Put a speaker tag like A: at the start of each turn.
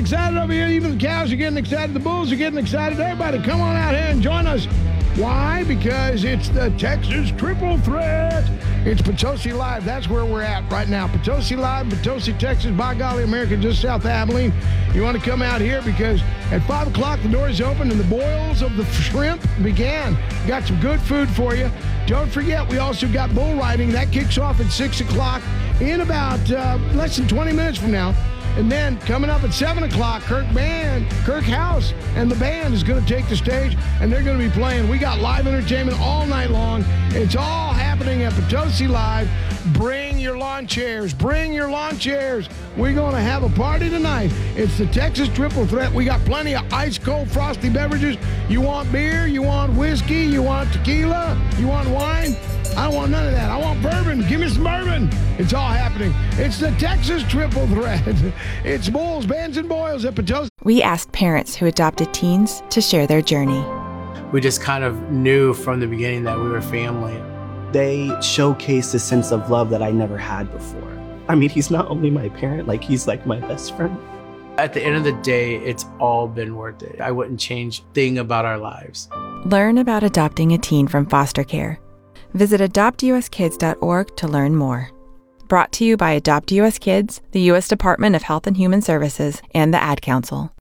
A: excited over here. Even the cows are getting excited. The bulls are getting excited. Everybody, come on out here and join us. Why? Because it's the Texas Triple Threat. It's Potosi Live. That's where we're at right now. Potosi Live, Potosi, Texas. By golly, America, just south of Abilene. You want to come out here because at 5 o'clock the doors open and the boils of the shrimp began. Got some good food for you. Don't forget, we also got bull riding. That kicks off at 6 o'clock in about less than 20 minutes from now. And then coming up at 7 o'clock, Kirk House and the band is going to take the stage, and they're going to be playing. We got live entertainment all night long. It's all happening at Potosi Live. Bring your lawn chairs. Bring your lawn chairs. We're going to have a party tonight. It's the Texas Triple Threat. We got plenty of ice-cold frosty beverages. You want beer? You want whiskey? You want tequila? You want wine? I don't want none of that. I want bourbon. Give me some bourbon. It's all happening. It's the Texas Triple Threat. It's bulls, bands, and boils at Potosi.
B: We asked parents who adopted teens to share their journey.
C: We just kind of knew from the beginning that we were family.
D: They showcased a sense of love that I never had before. I mean, he's not only my parent, like he's like my best friend.
C: At the end of the day, it's all been worth it. I wouldn't change a thing about our lives.
B: Learn about adopting a teen from foster care. Visit adoptuskids.org to learn more. Brought to you by Adopt US Kids, the U.S. Department of Health and Human Services, and the Ad Council.